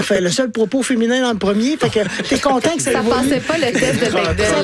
fait le seul propos féminin dans le premier. Fait que t'es content que ça passait pas le test de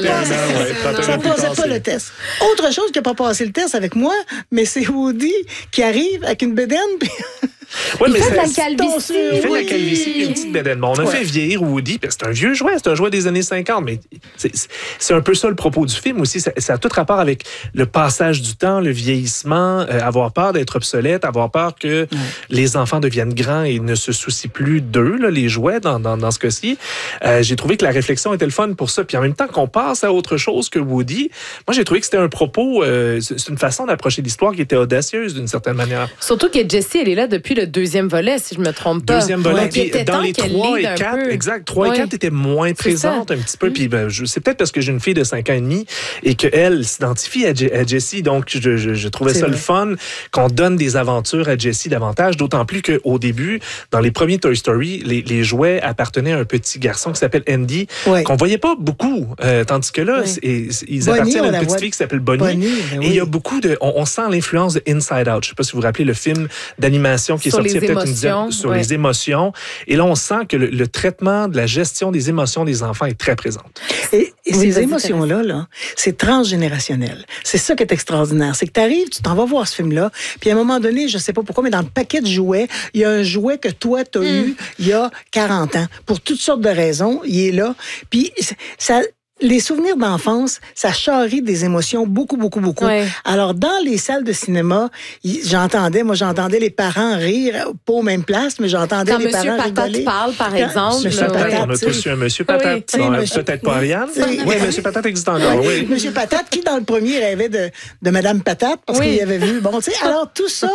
Bechdel. Ça passait pas le test. Autre chose qui n'a pas passé le test avec moi, mais c'est Woody qui arrive avec une bédaine. Ouais, il fait de la calvitie. Il fait de la calvitie et une petite bédaine. Bon, on a fait vieillir Woody, parce que c'est un vieux jouet, c'est un jouet des années 50, mais c'est un peu ça le propos du film aussi. Ça a tout rapport avec le passage du temps, le vieillissement, avoir peur d'être obsolète, avoir peur que les enfants deviennent grands et ne se soucient plus d'eux, là, les jouets, dans ce cas-ci. J'ai trouvé que la réflexion était le fun pour ça. Puis en même temps qu'on passe à autre chose que Woody, moi, j'ai trouvé que c'était un propos, c'est une façon d'approcher l'histoire qui était audacieuse d'une certaine manière. Surtout que Jessie, elle est là depuis le deuxième volet, si je me trompe pas. Deuxième volet, puis dans les 3 et 4, exact, 3 et 4 étaient moins présentes un petit peu, puis c'est peut-être parce que j'ai une fille de 5 ans et demi et qu'elle s'identifie à Jessie, donc je trouvais ça le fun qu'on donne des aventures à Jessie davantage, d'autant plus qu'au début, dans les premiers Toy Story, les jouets appartenaient à un petit garçon qui s'appelle Andy, qu'on voyait pas beaucoup, tandis que là, ils appartiennent à une petite fille qui s'appelle Bonnie, et il y a beaucoup de... On sent l'influence de Inside Out. Je sais pas si vous vous rappelez le film d'animation qui est sorti il y a peut-être une dizaine sur les émotions. Et là, on sent que le traitement de la gestion des émotions des enfants est très présent. Et ces émotions-là, c'est transgénérationnel. C'est ça qui est extraordinaire. C'est que tu arrives, tu t'en vas voir ce film-là, puis à un moment donné, je sais pas pourquoi, mais dans le paquet de jouets, il y a un jouet que toi, tu as eu il y a 40 ans. Pour toutes sortes de raisons, il est là. Puis ça... Les souvenirs d'enfance, ça charrie des émotions beaucoup. Ouais. Alors, dans les salles de cinéma, j'entendais les parents rire, pas aux mêmes places, mais j'entendais les parents rigoler. Quand M. Patate parle, par exemple. Monsieur Patate, on a tous eu un Monsieur Patate. Peut-être pas Ariane. Oui, M. Patate existe encore. Oui. M. Patate, qui dans le premier rêvait de Madame Patate, parce qu'il avait vu. Bon, tu sais, alors tout ça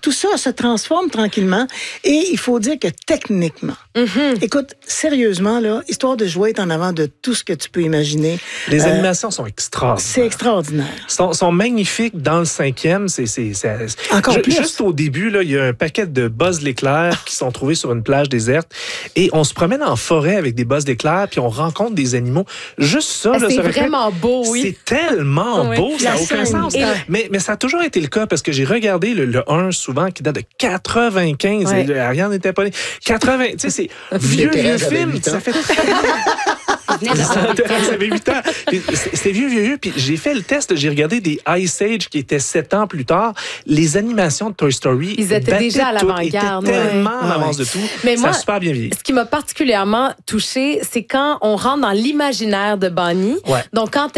se transforme tranquillement. Et il faut dire que techniquement, écoute, sérieusement, là, Histoire de jouer est en avant de tout ce que tu peux imaginer. Les animations sont extraordinaires. C'est extraordinaire. Sont magnifiques dans le 5e. Encore plus. Juste au début, là, il y a un paquet de Buzz l'éclair qui sont trouvés sur une plage déserte. Et on se promène en forêt avec des Buzz l'éclair, puis on rencontre des animaux. Juste ça, là, c'est vraiment beau, oui. C'est tellement beau, ça n'a aucun sens. Mais ça a toujours été le cas, parce que j'ai regardé le 1 souvent, qui date de 95. Et Ariane n'était pas née. 80, tu sais, c'est vieux film. Ça fait... J'avais 8 ans. C'était vieux. Puis j'ai fait le test. J'ai regardé des Ice Age qui étaient 7 ans plus tard. Les animations de Toy Story. Ils étaient déjà à l'avant-garde. Ils étaient tellement en avance de tout. Mais ça a super bien vieilli. Ce qui m'a particulièrement touchée, c'est quand on rentre dans l'imaginaire de Bonnie. Ouais. Donc, quand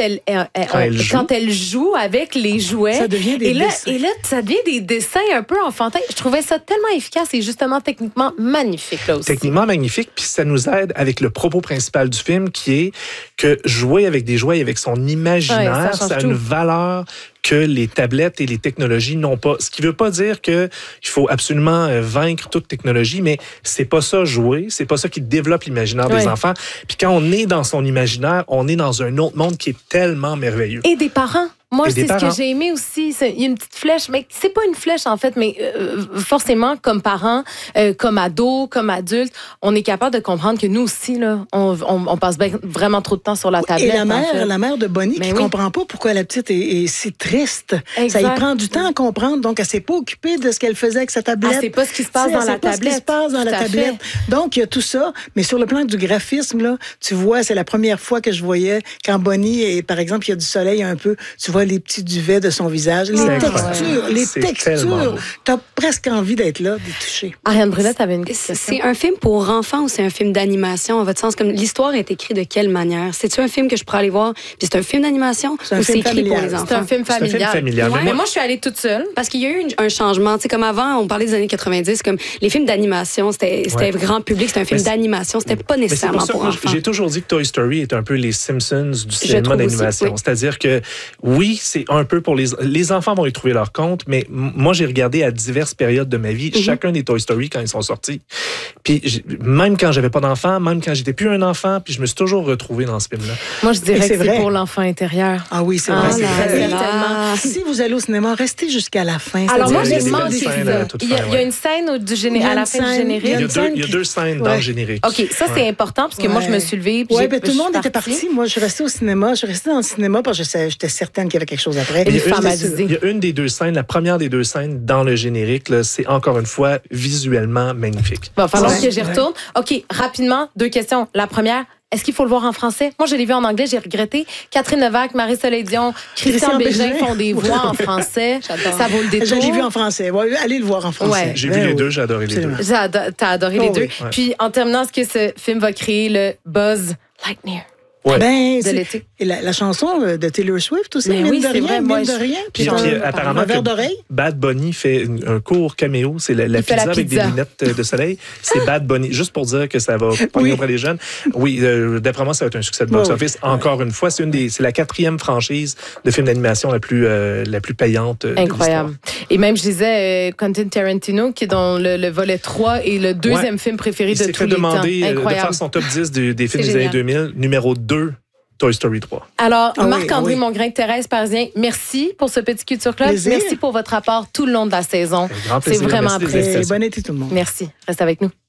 elle joue avec les jouets. Ça devient des dessins. Et là, ça devient des dessins un peu enfantins. Je trouvais ça tellement efficace et justement techniquement magnifique, là aussi. Techniquement magnifique. Puis ça nous aide avec le propos principal du film, qui est que jouer avec des jouets, avec son imaginaire, ça a une valeur que les tablettes et les technologies n'ont pas. Ce qui ne veut pas dire qu'il faut absolument vaincre toute technologie, mais c'est pas ça jouer, c'est pas ça qui développe l'imaginaire des enfants. Puis quand on est dans son imaginaire, on est dans un autre monde qui est tellement merveilleux. Et des parents. Moi, c'est ce que j'ai aimé aussi. Il y a une petite flèche, mais c'est pas une flèche, en fait, mais forcément, comme parents, comme ados, comme adultes, on est capable de comprendre que nous aussi, là, on passe vraiment trop de temps sur la tablette. Et la mère de Bonnie, qui comprend pas pourquoi la petite est si triste. Exact. Ça y prend du temps à comprendre, donc elle s'est pas occupée de ce qu'elle faisait avec sa tablette. Elle sait pas ce qui se passe dans la tablette. Ce qui se passe dans la tablette. Donc, il y a tout ça, mais sur le plan du graphisme, là, tu vois, c'est la première fois que je voyais quand Bonnie, par exemple, il y a du soleil un peu, tu vois les petits duvets de son visage. Les textures. T'as presque envie d'être là, d'y toucher. Ariane Brunette avait une question. C'est un film pour enfants ou c'est un film d'animation, à votre sens? Comme l'histoire est écrite de quelle manière? C'est-tu un film que je pourrais aller voir, puis c'est un film d'animation ou c'est écrit pour les enfants? C'est un film familial. Mais moi, je suis allée toute seule. Parce qu'il y a eu un changement. Tu sais, comme avant, on parlait des années 90, comme les films d'animation, c'était grand public, c'était un film d'animation, c'était pas nécessairement pour enfants. J'ai toujours dit que Toy Story est un peu les Simpsons du cinéma d'animation. C'est-à-dire que, oui, c'est un peu pour les enfants vont y trouver leur compte, mais moi, j'ai regardé à diverses périodes de ma vie chacun des Toy Story quand ils sont sortis. Puis même quand j'avais pas d'enfant, même quand j'étais plus un enfant, puis je me suis toujours retrouvé dans ce film-là. Moi, je dirais que c'est pour l'enfant intérieur. Ah oui, c'est vrai. Tellement. Si vous allez au cinéma, restez jusqu'à la fin. Alors moi, j'ai demandé il y a une scène à la fin du générique. Il y a deux scènes dans le générique. OK, ça, c'est important, parce que moi, je me suis levée. Oui, tout le monde était parti. Moi, je suis restée au cinéma. Je suis restée dans le cinéma parce que j'étais certaine qu'il y avait quelque chose après. Il y a une des deux scènes, la première des deux scènes dans le générique, là, c'est encore une fois visuellement magnifique. Il va falloir que j'y retourne. OK, rapidement, 2 questions. La première, est-ce qu'il faut le voir en français? Moi, je l'ai vu en anglais, j'ai regretté. Catherine Levac, Marie-Soleil Dion, Christian Bégin font des voix en français. Ça vaut le détour. Je l'ai vu en français. Ouais, allez le voir en français. Ouais. J'ai vu les deux, j'ai adoré les deux. T'as adoré les deux. Ouais. Puis, en terminant, est-ce que ce film va créer le buzz Lightyear? Ouais. Ben, de l'été. Et la chanson de Taylor Swift aussi, mine de rien, mine de rien. Puis apparemment, Bad Bunny fait un court caméo. C'est la pizza avec des lunettes de soleil. C'est Bad Bunny. Juste pour dire que ça va pogner auprès des jeunes. Oui, d'après moi, ça va être un succès de box-office. Encore une fois, c'est la 4e franchise de film d'animation la plus payante. Incroyable. Et même, je disais, Quentin Tarantino, qui est dans le volet 3 et le 2e film préféré de tous les temps. Il s'est fait demander de faire son top 10 des films des années 2000, numéro 2. Toy Story 3. Alors, Marc-André Mongrain, Thérèse Parisien, merci pour ce petit Culture Club. Merci pour votre apport tout le long de la saison. C'est vraiment apprécié. Bon été tout le monde. Merci. Reste avec nous.